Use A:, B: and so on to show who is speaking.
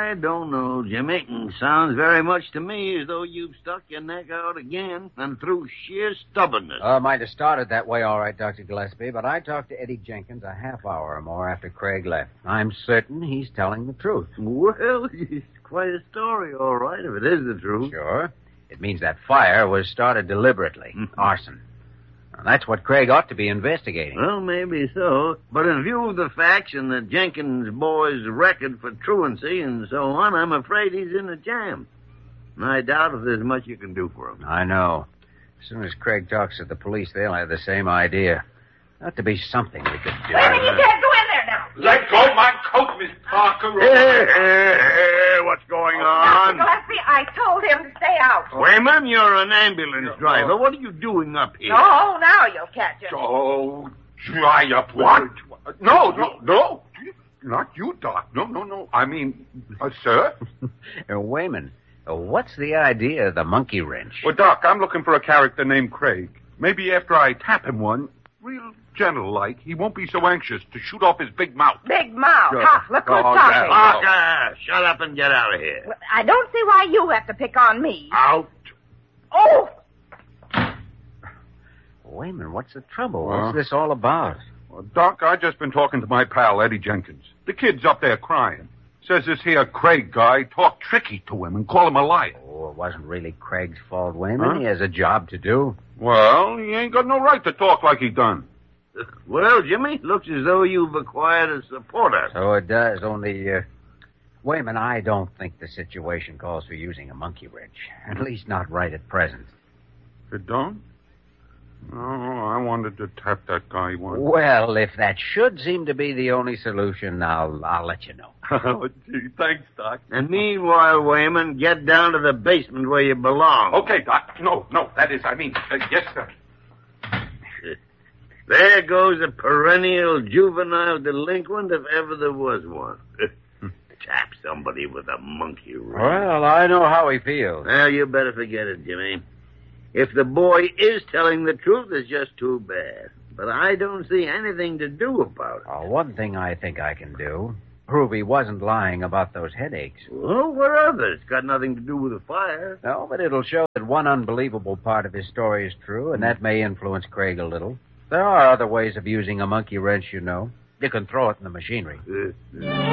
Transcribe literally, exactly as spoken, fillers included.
A: I don't know, Jimmy. Sounds very much to me as though you've stuck your neck out again and through sheer stubbornness.
B: Uh, might have started that way, all right, Doctor Gillespie, but I talked to Eddie Jenkins a half hour or more after Craig left. I'm certain he's telling the truth.
A: Well, it's quite a story, all right, if it is the truth.
B: Sure. It means that fire was started deliberately. Arson. Now, that's what Craig ought to be investigating.
A: Well, maybe so. But in view of the facts and the Jenkins boy's record for truancy and so on, I'm afraid he's in a jam. And I doubt if there's much you can do for him.
B: I know. As soon as Craig talks to the police, they'll have the same idea. Ought to be something we could do.
C: Wait a minute, you can't go in there now.
D: Let go my coat, Miss Parker.
A: Hey, hey, hey, what's going on?
C: Doctor Gillespie, I told him to stay out.
A: Wayman, you're an ambulance driver. What are you doing up here?
C: No, now you'll catch it.
D: Oh, dry up. What? No, no, no. Not you, Doc. No, no, no. I mean, uh, sir?
B: uh, Wayman, uh, what's the idea of the monkey wrench?
D: Well, Doc, I'm looking for a character named Craig. Maybe after I tap him one, real gentle-like, he won't be so anxious to shoot off his big mouth.
C: Big mouth.
D: Sure.
C: Ha, look who's
D: Oh,
C: talking.
D: yeah.
A: Parker, shut up and get out of here.
C: Well, I don't see why you have to pick on me.
D: Out.
C: Oh!
B: Wayman, what's the trouble?
D: Huh?
B: What's this all about?
D: Well, Doc, I just been talking to my pal, Eddie Jenkins. The kid's up there crying. Says this here Craig guy talked tricky to him and called him a liar.
B: Oh, it wasn't really Craig's fault, Wayman.
D: Huh?
B: He has a job to do.
D: Well, he ain't got no right to talk like he done.
A: Well, Jimmy, looks as though you've acquired a supporter.
B: So it does, only, uh... Wayman, I don't think the situation calls for using a monkey wrench. At least not right at present.
D: It don't? Oh, I wanted to tap that guy once.
B: Well, if that should seem to be the only solution, I'll, I'll let you know.
D: Oh, gee, thanks, Doc.
A: And meanwhile, Wayman, get down to the basement where you belong.
D: Okay, Doc. No, no, that is, I mean, uh, yes, sir.
A: There goes a perennial juvenile delinquent if ever there was one. Tap somebody with a monkey wrench.
B: Well, I know how he feels.
A: Well, you better forget it, Jimmy. If the boy is telling the truth, it's just too bad. But I don't see anything to do about it.
B: Uh, one thing I think I can do. Prove he wasn't lying about those headaches.
A: Well, what of it? It's got nothing to do with the fire.
B: No, but it'll show that one unbelievable part of his story is true, and that may influence Craig a little. There are other ways of using a monkey wrench, you know. You can throw it in the machinery.
A: Uh,